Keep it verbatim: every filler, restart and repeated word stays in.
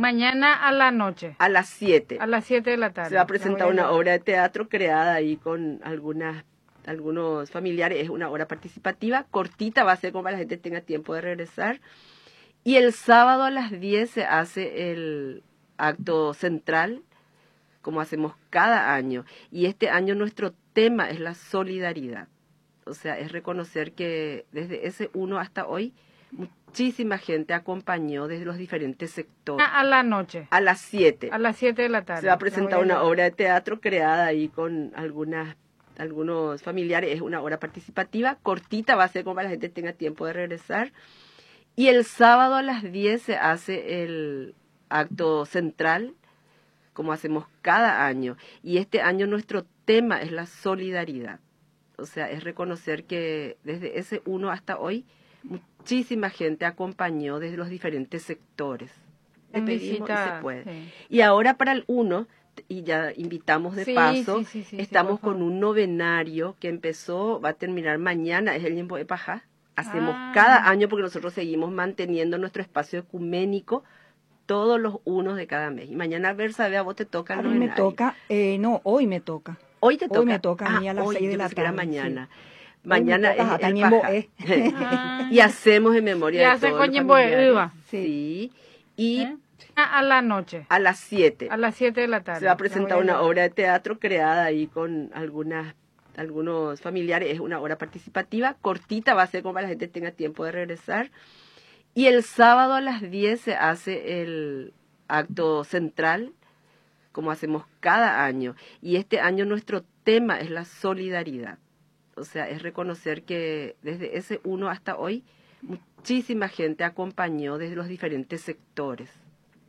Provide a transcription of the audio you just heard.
Mañana a la noche. A las siete. A las siete de la tarde. Se va a presentar una obra de teatro creada ahí con algunas algunos familiares. Es una obra participativa, cortita, va a ser como para la gente tenga tiempo de regresar. Y el sábado a las diez se hace el acto central, como hacemos cada año. Y este año nuestro tema es la solidaridad. O sea, es reconocer que desde ese uno hasta hoy, muchísima gente acompañó desde los diferentes sectores. A la noche. A las siete. A las siete de la tarde. Se va a presentar una obra de teatro creada ahí con algunas algunos familiares. Es una obra participativa, cortita, va a ser como para la gente tenga tiempo de regresar. Y el sábado a las diez se hace el acto central, como hacemos cada año. Y este año nuestro tema es la solidaridad. O sea, es reconocer que desde ese uno hasta hoy, muchísima gente acompañó desde los diferentes sectores. Le pedimos y se puede. Sí. Y ahora para el uno, y ya invitamos de sí, paso, sí, sí, sí, estamos sí, con un novenario que empezó, va a terminar mañana, es el tiempo de Pajá. Hacemos ah. cada año porque nosotros seguimos manteniendo nuestro espacio ecuménico todos los unos de cada mes. Y mañana, Versa, a vos te toca el A mí novenario. me toca, eh, no, hoy me toca. Hoy te toca. Hoy me toca a mí ah, a las hoy, seis de yo la pensé que era tarde. mañana. Sí. Mañana toca, es el Pajá. Ah. Y hacemos en memoria Y de hace todos los con familiares. Sí. sí. Y ¿Eh? A la noche. A las siete. A las siete de la tarde. Se va a presentar una obra de teatro creada ahí con algunas algunos familiares. Es una obra participativa, cortita, va a ser como para la gente tenga tiempo de regresar. Y el sábado a las diez se hace el acto central, como hacemos cada año. Y este año nuestro tema es la solidaridad. O sea, es reconocer que desde ese uno hasta hoy, muchísima gente acompañó desde los diferentes sectores.